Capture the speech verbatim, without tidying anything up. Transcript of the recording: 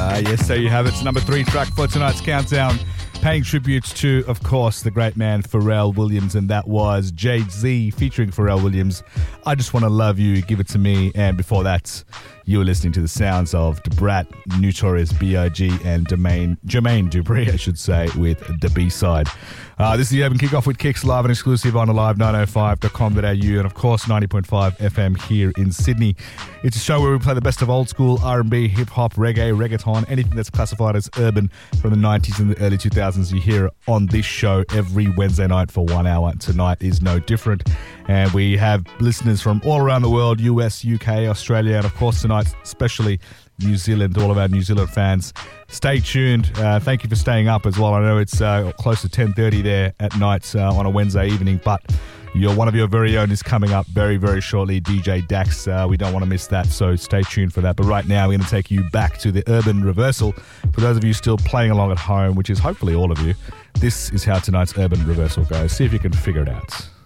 Uh, yes, there you have it. It's number three track for tonight's countdown. Paying tributes to, of course, the great man Pharrell Williams, and that was Jay-Z featuring Pharrell Williams. I Just Want to Love You, Give It To Me. And before that, you were listening to the sounds of Da Brat, Notorious B I G and Jermaine, Jermaine Dupri, I should say, with the B-side. Uh, this is the Urban Kickoff with Kicks, live and exclusive on alive nine oh five dot com dot a u and, of course, ninety point five F M here in Sydney. It's a show where we play the best of old school R and B, hip-hop, reggae, reggaeton, anything that's classified as urban from the nineties and the early two thousands. You hear on this show every Wednesday night for one hour. Tonight is no different. And we have listeners from all around the world, U S, U K, Australia, and, of course, tonight, especially New Zealand, all of our New Zealand fans. Stay tuned. Uh, thank you for staying up as well. I know it's uh, close to ten thirty there at night uh, on a Wednesday evening, but your one of your very own is coming up very, very shortly, D J Dax. Uh, we don't want to miss that, so stay tuned for that. But right now, we're going to take you back to the Urban Reversal. For those of you still playing along at home, which is hopefully all of you, this is how tonight's Urban Reversal goes. See if you can figure it out.